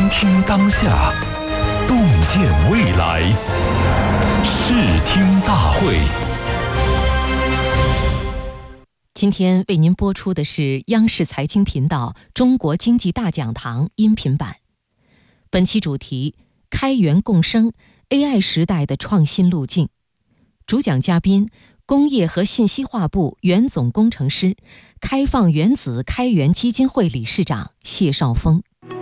聆听当下，洞见未来。视听大会。 今天为您播出的是央视财经频道《中国经济大讲堂》音频版。本期主题：开源共生 AI 时代的创新路径。主讲嘉宾：工业和信息化部原总工程师、开放原子开源基金会理事长谢绍峰。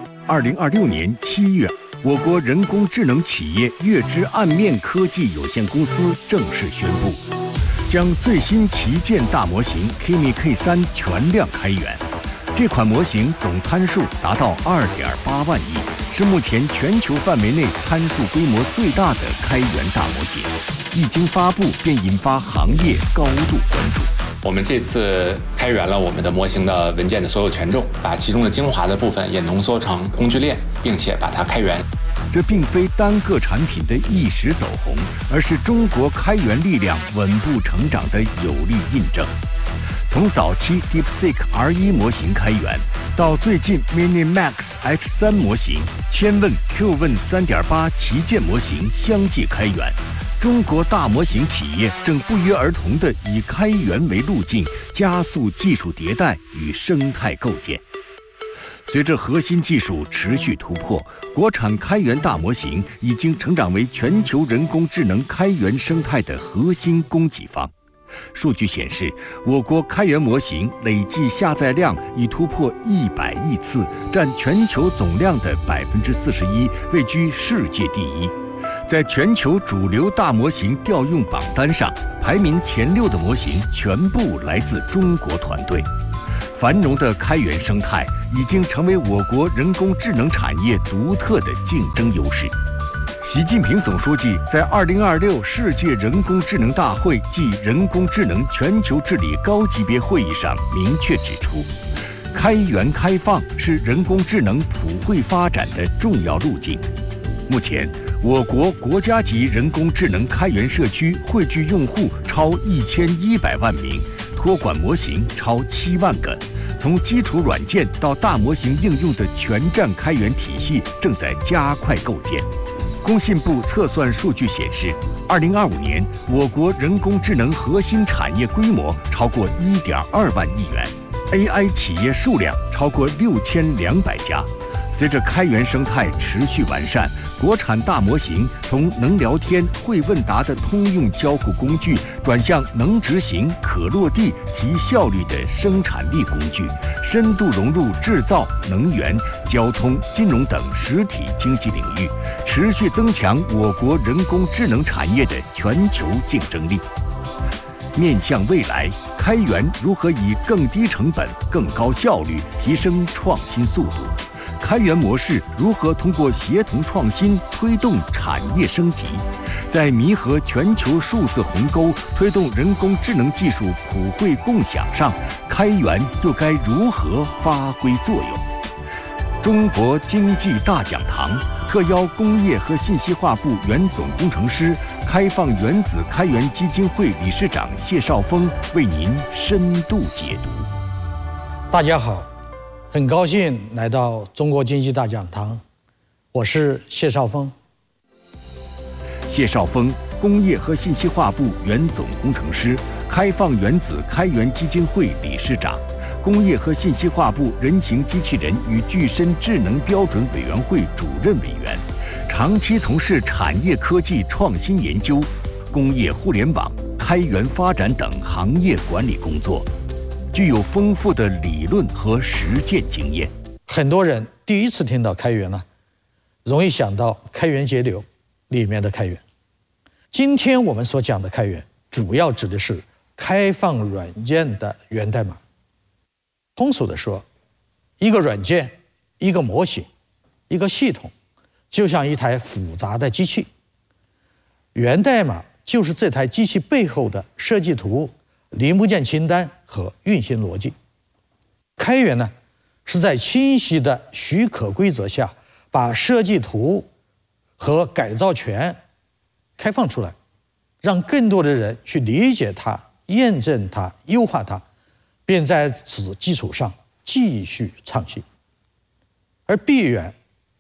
2026年7月，我国人工智能企业月之岸面科技有限公司正式宣布，将最新旗舰大模型 Kimi K3 全量开源。这款模型总参数达到2.8万亿，是目前全球范围内参数规模最大的开源大模型。一经发布，便引发行业高度关注。 我们这次开源了我们的模型的文件的所有权重，把其中的精华的部分也浓缩成工具链，并且把它开源。 这并非单个产品的一时走红，而是中国开源力量稳步成长的有力印证。从早期 DeepSeek R1 模型开源，到最近 MiniMax H3 模型、千问 Qwen 3.8 旗舰模型相继开源，中国大模型企业正不约而同地以开源为路径，加速技术迭代与生态构建。随着核心技术持续突破，国产开源大模型已经成长为全球人工智能开源生态的核心供给方。数据显示，我国开源模型累计下载量已突破100亿次，占全球总量的41%，位居世界第一。在全球主流大模型调用榜单上，排名前6的模型全部来自中国团队。繁荣的开源生态已经成为我国人工智能产业独特的竞争优势。习近平总书记在2026世界人工智能大会暨人工智能全球治理高级别会议上明确指出，开源开放是人工智能普惠发展的重要路径。目前，我国国家级人工智能开源社区汇聚用户超1100万名，托管模型超7万个。从基础软件到大模型应用的全站开源体系正在加快构建。工信部测算数据显示，2025年我国人工智能核心产业规模超过1.2万亿元 ，AI 企业数量超过6200家。随着开源生态持续完善，国产大模型从能聊天、会问答的通用交互工具，转向能执行、可落地、提效率的生产力工具，深度融入制造、能源、交通、金融等实体经济领域，持续增强我国人工智能产业的全球竞争力。面向未来，开源如何以更低成本、更高效率提升创新速度？开源模式如何通过协同创新推动产业升级？在弥合全球数字鸿沟、推动人工智能技术普惠共享上，开源又该如何发挥作用？中国经济大讲堂特邀工业和信息化部原总工程师、开放原子开源基金会理事长谢绍峰为您深度解读。 大家好，很高兴来到中国经济大讲堂，我是谢绍峰。 谢绍峰，工业和信息化部原总工程师，开放原子开源基金会理事长，工业和信息化部人形机器人与具身智能标准委员会主任委员，长期从事产业科技创新研究、工业互联网、开源发展等行业管理工作，具有丰富的理论和实践经验。 很多人第一次听到开源呢，容易想到开源节流里面的开源。今天我们所讲的开源，主要指的是开放软件的源代码。通俗的说，一个软件、一个模型、一个系统，就像一台复杂的机器，源代码就是这台机器背后的设计图、零部件清单和运行逻辑。开源呢，是在清晰的许可规则下，把设计图和改造权开放出来，让更多的人去理解它、验证它、优化它，并在此基础上继续创新。而闭源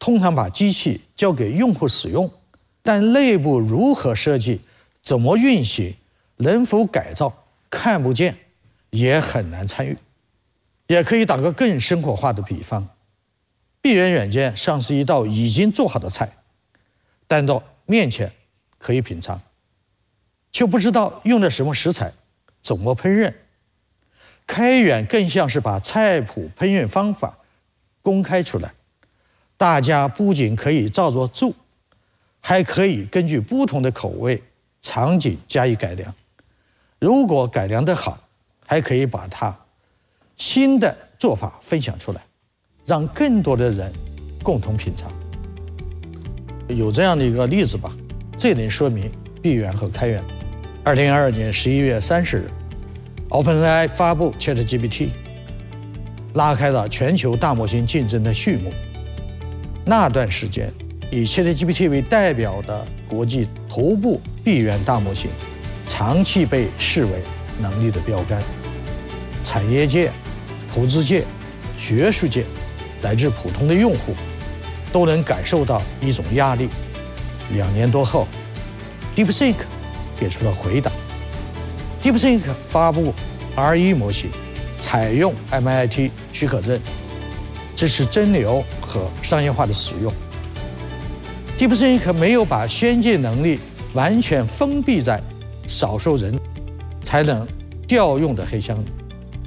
通常把机器交给用户使用，但内部如何设计、怎么运行、能否改造，看不见，也很难参与。也可以打个更生活化的比方，闭源软件像是一道已经做好的菜，端到面前可以品尝，却不知道用的什么食材，怎么烹饪。开源更像是把菜谱、烹饪方法公开出来，大家不仅可以照着做，还可以根据不同的口味、场景加以改良。如果改良得好，还可以把它新的做法分享出来，让更多的人共同品尝。有这样的一个例子吧，这能说明闭源和开源。2022年11月30日 ，OpenAI 发布 ChatGPT， 拉开了全球大模型竞争的序幕。那段时间，以 ChatGPT 为代表的国际头部闭源大模型，长期被视为能力的标杆。产业界、投资界、学术界，乃至普通的用户，都能感受到一种压力。2年多后 ，DeepSeek 给出了回答。DeepSeek 发布 R1 模型，采用 MIT 许可证，支持真流和商业化的使用。DeepSeek 没有把先进能力完全封闭在少数人才能调用的黑箱里，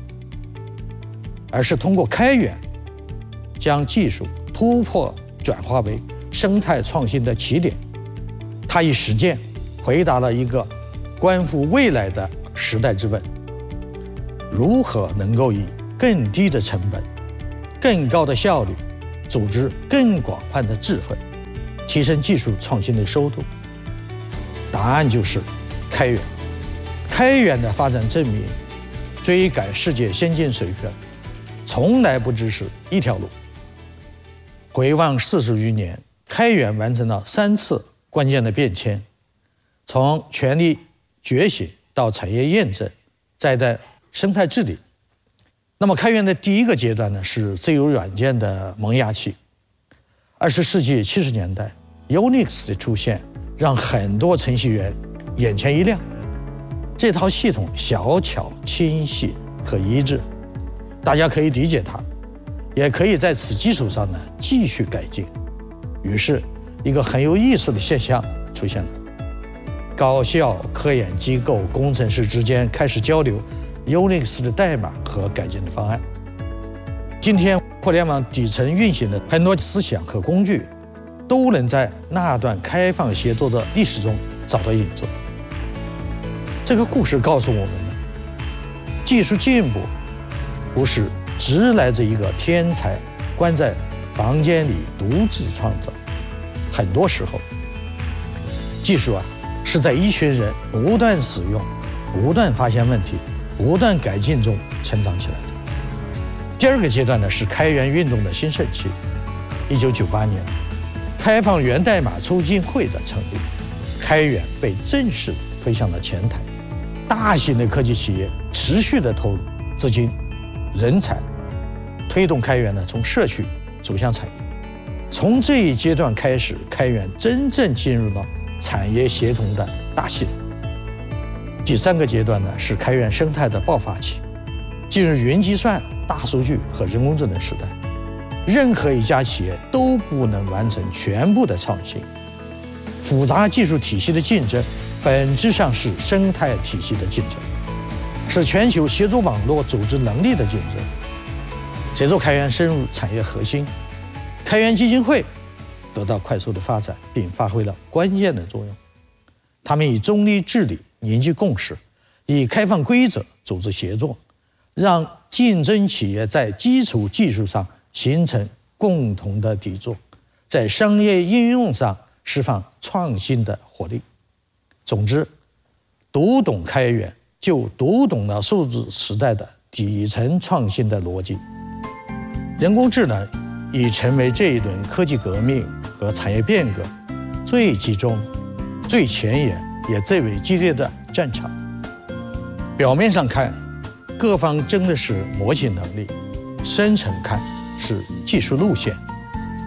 而是通过开源，将技术突破转化为生态创新的起点。它以实践回答了一个关乎未来的时代之问：如何能够以更低的成本、更高的效率，组织更广泛的智慧，提升技术创新的收度？答案就是开源。开源的发展证明，追赶世界先进水平，从来不只是一条路。回望40余年，开源完成了3次关键的变迁，从权力觉醒到产业验证，再到生态治理。那么开源的第一个阶段呢，是自由软件的萌芽期。20世纪70年代 ，Unix 的出现让很多程序员眼前一亮。这套系统小巧、清晰、可一致，大家可以理解它，也可以在此基础上呢继续改进。于是，一个很有意思的现象出现了：高校、科研机构、工程师之间开始交流 Unix 的代码和改进的方案。今天，互联网底层运行的很多思想和工具，都能在那段开放协作的历史中找到影子。这个故事告诉我们呢，技术进步不是只来自一个天才关在房间里独自创造，很多时候，技术是在一群人不断使用、不断发现问题、不断改进中成长起来的。第二个阶段呢，是开源运动的兴盛期。1998年，开放源代码促进会的成立，开源被正式推向了前台。大型的科技企业持续的投入资金、人才，推动开源呢从社区走向产业。从这一阶段开始，开源真正进入了产业协同的大系统。第3个阶段呢，是开源生态的爆发期，进入云计算、大数据和人工智能时代。任何一家企业都不能完成全部的创新。复杂技术体系的竞争，本质上是生态体系的竞争，是全球协作网络组织能力的竞争。随着开源深入产业核心，开源基金会得到快速的发展，并发挥了关键的作用。他们以中立治理凝聚共识，以开放规则组织协作，让竞争企业在基础技术上形成共同的底座，在商业应用上释放创新的活力。总之，读懂开源，就读懂了数字时代的底层创新的逻辑。人工智能已成为这一轮科技革命和产业变革最集中、最前沿也最为激烈的战场。表面上看，各方争的是模型能力；深层看是技术路线。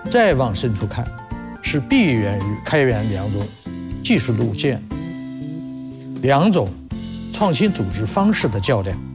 再往深处看，是闭源与开源两种技术路线，两种创新组织方式的较量。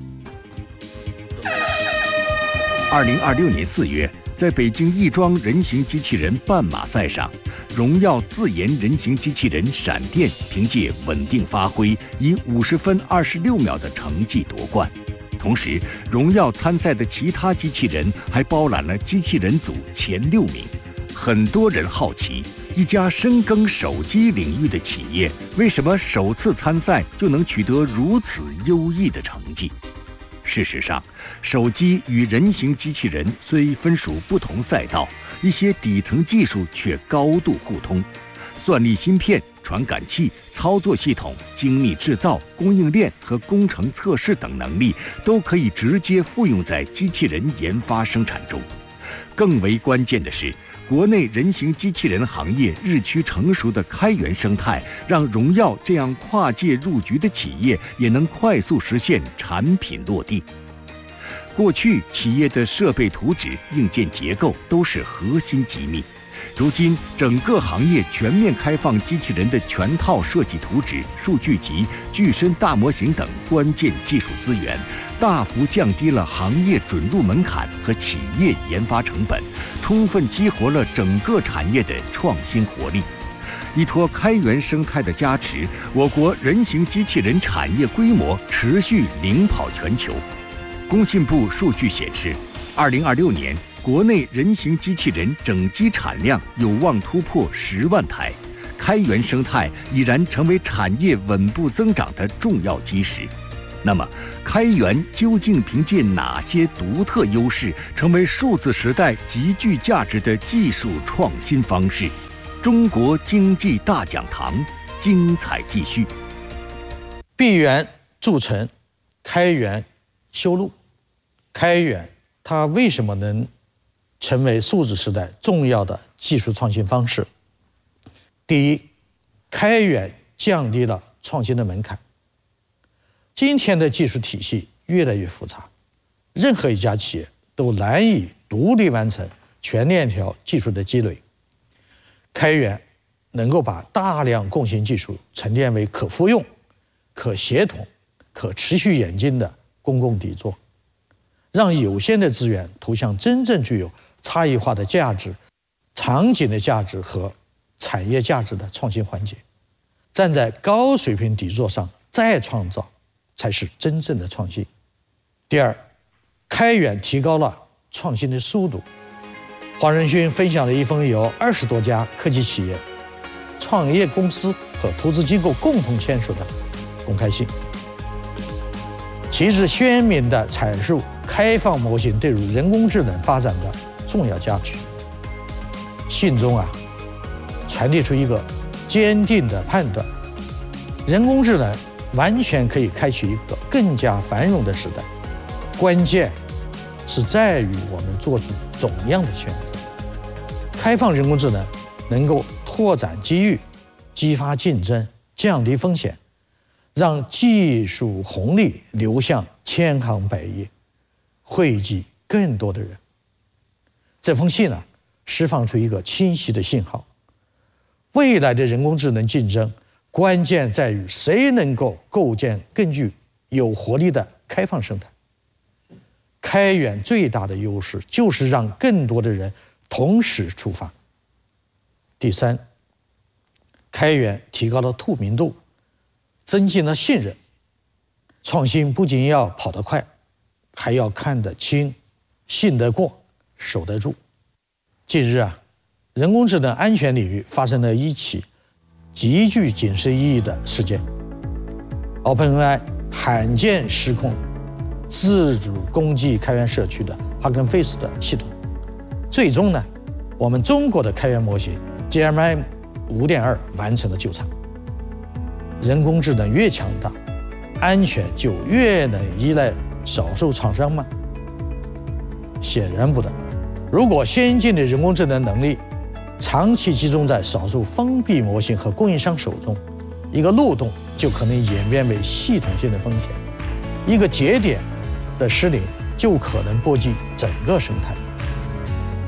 2026年4月，在北京亦庄人形机器人半马赛上，荣耀自研人形机器人闪电凭借稳定发挥，以50分26秒的成绩夺冠。同时，荣耀参赛的其他机器人还包揽了机器人组前6名。很多人好奇，一家深耕手机领域的企业，为什么首次参赛就能取得如此优异的成绩？事实上，手机与人形机器人虽分属不同赛道，一些底层技术却高度互通。算力芯片、传感器、操作系统、精密制造、供应链和工程测试等能力都可以直接复用在机器人研发生产中。更为关键的是，国内人形机器人行业日趋成熟的开源生态，让荣耀这样跨界入局的企业也能快速实现产品落地。过去企业的设备图纸、硬件结构都是核心机密，如今整个行业全面开放机器人的全套设计图纸、数据集、具身大模型等关键技术资源，大幅降低了行业准入门槛和企业研发成本，充分激活了整个产业的创新活力。依托开源生态的加持，我国人形机器人产业规模持续领跑全球。工信部数据显示，2026年国内人形机器人整机产量有望突破10万台，开源生态已然成为产业稳步增长的重要基石。那么，开源究竟凭借哪些独特优势，成为数字时代极具价值的技术创新方式？中国经济大讲堂精彩继续。 闭源筑城，开源修路。开源它为什么能成为数字时代重要的技术创新方式？第一，开源降低了创新的门槛。今天的技术体系越来越复杂，任何一家企业都难以独立完成全链条技术的积累。开源能够把大量共性技术沉淀为可复用、可协同、可持续演进的公共底座，让有限的资源投向真正具有差异化的价值、场景的价值和产业价值的创新环节。站在高水平底座上再创造，才是真正的创新。第二，开源提高了创新的速度。黄仁勋分享了一封由20多家科技企业、创业公司和投资机构共同签署的公开信，其旨鲜明地阐述开放模型对于人工智能发展的重要价值。信中传递出一个坚定的判断：人工智能完全可以开启一个更加繁荣的时代，关键是在于我们做出怎样的选择。开放人工智能能够拓展机遇，激发竞争，降低风险，让技术红利流向千行百业，惠及更多的人。这封信释放出一个清晰的信号：未来的人工智能竞争关键在于谁能够构建更具有活力的开放生态。开源最大的优势就是让更多的人同时出发。第三，开源提高了透明度，增进了信任。创新不仅要跑得快，还要看得清、信得过、守得住。近日人工智能安全领域发生了一起极具警示意义的事件。OpenAI 罕见失控自主攻击开源社区的 Hugging Face 的系统，最终我们中国的开源模型 GMM 5.2 完成了救场。人工智能越强大，安全就越能依赖少数厂商吗？显然不能。如果先进的人工智能能力长期集中在少数封闭模型和供应商手中，一个漏洞就可能演变为系统性的风险，一个节点的失灵就可能波及整个生态。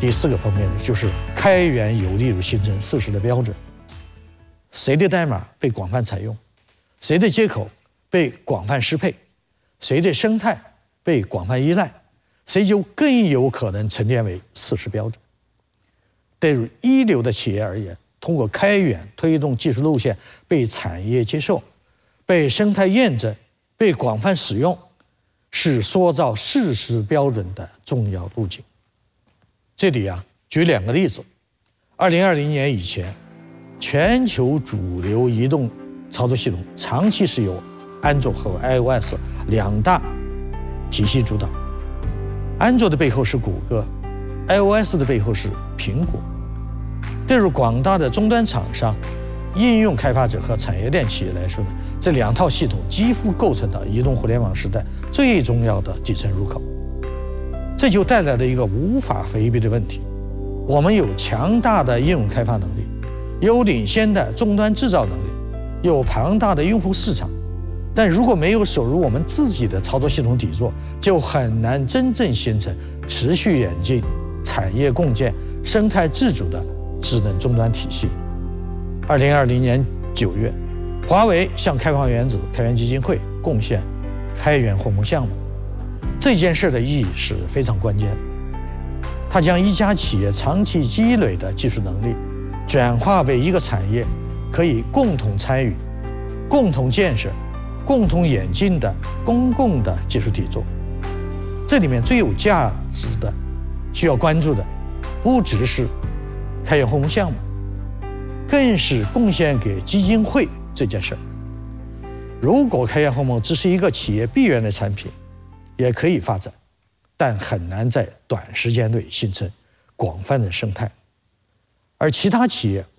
第4个方面呢，就是开源有利于形成事实的标准。谁的代码被广泛采用，谁的接口被广泛适配，谁的生态被广泛依赖，谁就更有可能沉淀为事实标准。对于一流的企业而言，通过开源推动技术路线被产业接受，被生态验证，被广泛使用，是塑造事实标准的重要路径。这里举2个例子。2020年以前，全球主流移动操作系统长期是由安卓和 iOS 2大体系主导。安卓的背后是谷歌， iOS 的背后是苹果。对于广大的终端厂商、应用开发者和产业链企业来说呢，这2套系统几乎构成了移动互联网时代最重要的底层入口。这就带来了一个无法回避的问题：我们有强大的应用开发能力，有领先的终端制造能力，有庞大的用户市场，但如果没有守住我们自己的操作系统底座，就很难真正形成持续演进、产业共建、生态自主的智能终端体系。2020年9月，华为向开放原子开源基金会贡献开源鸿蒙项目。这件事的意义是非常关键的，它将一家企业长期积累的技术能力转化为一个产业可以共同参与、共同建设、共同演进的公共的技术底座。这里面最有价值的、需要关注的，不只是开源鸿蒙项目，更是贡献给基金会这件事儿。如果开源鸿蒙只是一个企业闭源的产品，也可以发展，但很难在短时间内形成广泛的生态。而其他企业